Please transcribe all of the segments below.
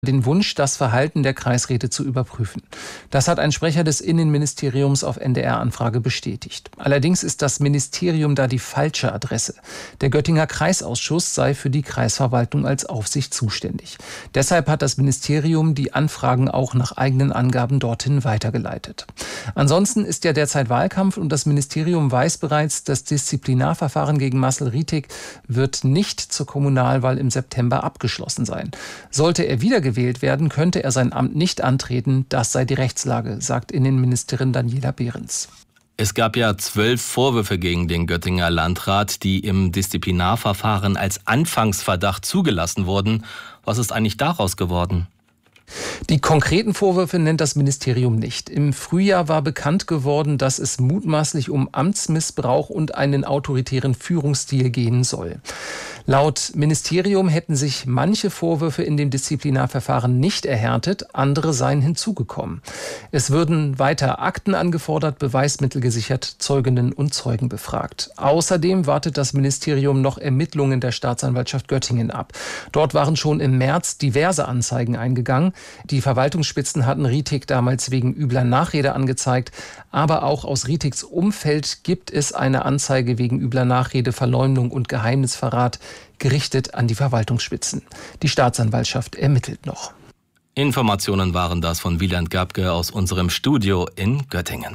den Wunsch, das Verhalten der Kreisräte zu überprüfen. Das hat ein Sprecher des Innenministeriums auf NDR-Anfrage bestätigt. Allerdings ist das Ministerium da die falsche Adresse. Der Göttinger Kreisausschuss sei für die Kreisverwaltung als Aufsicht zuständig. Deshalb hat das Ministerium die Anfragen auch nach eigenen Angaben dorthin weitergeleitet. Ansonsten ist ja derzeit Wahlkampf und das Ministerium weiß bereits, das Disziplinarverfahren gegen Marcel Rietig wird nicht zur Kommunalwahl im September abgeschlossen sein. Sollte er wiedergewählt werden, könnte er sein Amt nicht antreten. Das sei die Rechtslage, sagt Innenministerin Daniela Behrens. Es gab ja 12 Vorwürfe gegen den Göttinger Landrat, die im Disziplinarverfahren als Anfangsverdacht zugelassen wurden. Was ist eigentlich daraus geworden? Die konkreten Vorwürfe nennt das Ministerium nicht. Im Frühjahr war bekannt geworden, dass es mutmaßlich um Amtsmissbrauch und einen autoritären Führungsstil gehen soll. Laut Ministerium hätten sich manche Vorwürfe in dem Disziplinarverfahren nicht erhärtet, andere seien hinzugekommen. Es würden weiter Akten angefordert, Beweismittel gesichert, Zeuginnen und Zeugen befragt. Außerdem wartet das Ministerium noch Ermittlungen der Staatsanwaltschaft Göttingen ab. Dort waren schon im März diverse Anzeigen eingegangen. Die Verwaltungsspitzen hatten Rietig damals wegen übler Nachrede angezeigt. Aber auch aus Rietigs Umfeld gibt es eine Anzeige wegen übler Nachrede, Verleumdung und Geheimnisverrat, gerichtet an die Verwaltungsspitzen. Die Staatsanwaltschaft ermittelt noch. Informationen waren das von Wieland Gabke aus unserem Studio in Göttingen.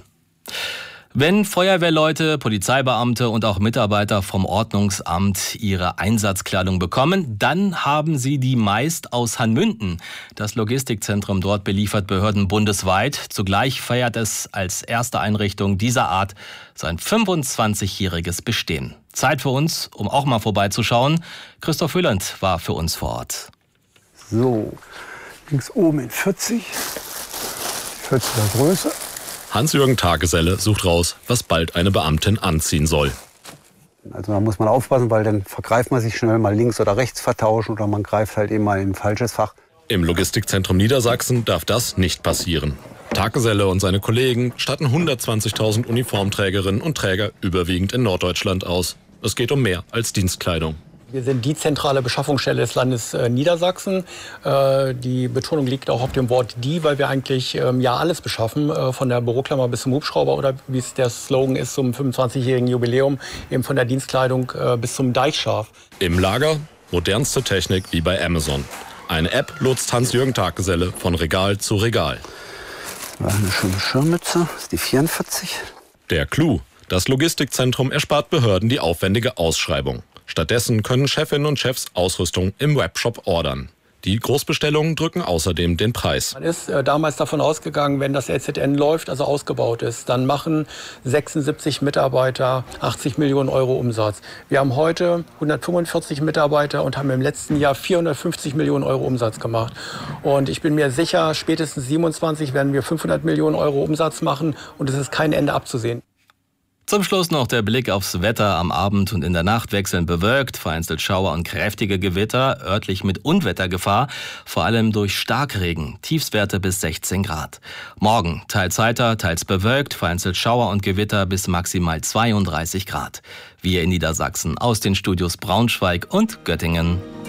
Wenn Feuerwehrleute, Polizeibeamte und auch Mitarbeiter vom Ordnungsamt ihre Einsatzkleidung bekommen, dann haben sie die meist aus Hanmünden. Das Logistikzentrum dort beliefert Behörden bundesweit. Zugleich feiert es als erste Einrichtung dieser Art sein 25-jähriges Bestehen. Zeit für uns, um auch mal vorbeizuschauen. Christoph Wieland war für uns vor Ort. So, links oben in 40, 40er Größe. Hans-Jürgen Tageselle sucht raus, was bald eine Beamtin anziehen soll. Also da muss man aufpassen, weil dann vergreift man sich schnell mal links oder rechts vertauschen oder man greift halt eben mal in ein falsches Fach. Im Logistikzentrum Niedersachsen darf das nicht passieren. Tageselle und seine Kollegen statten 120.000 Uniformträgerinnen und Träger überwiegend in Norddeutschland aus. Es geht um mehr als Dienstkleidung. Wir sind die zentrale Beschaffungsstelle des Landes Niedersachsen. Die Betonung liegt auch auf dem Wort die, weil wir eigentlich alles beschaffen, von der Büroklammer bis zum Hubschrauber oder wie es der Slogan ist zum 25-jährigen Jubiläum, eben von der Dienstkleidung bis zum Deichscharf. Im Lager modernste Technik wie bei Amazon. Eine App lotst Hans-Jürgen Tageselle von Regal zu Regal. Eine schöne Schirmmütze, das ist die 44. Der Clou: Das Logistikzentrum erspart Behörden die aufwendige Ausschreibung. Stattdessen können Chefinnen und Chefs Ausrüstung im Webshop ordern. Die Großbestellungen drücken außerdem den Preis. Man ist damals davon ausgegangen, wenn das LZN läuft, also ausgebaut ist, dann machen 76 Mitarbeiter 80 Millionen Euro Umsatz. Wir haben heute 145 Mitarbeiter und haben im letzten Jahr 450 Millionen Euro Umsatz gemacht. Und ich bin mir sicher, spätestens 27 werden wir 500 Millionen Euro Umsatz machen und es ist kein Ende abzusehen. Zum Schluss noch der Blick aufs Wetter. Am Abend und in der Nacht wechselnd bewölkt, vereinzelt Schauer und kräftige Gewitter, örtlich mit Unwettergefahr, vor allem durch Starkregen, Tiefstwerte bis 16 Grad. Morgen teils heiter, teils bewölkt, vereinzelt Schauer und Gewitter bis maximal 32 Grad. Wir in Niedersachsen aus den Studios Braunschweig und Göttingen.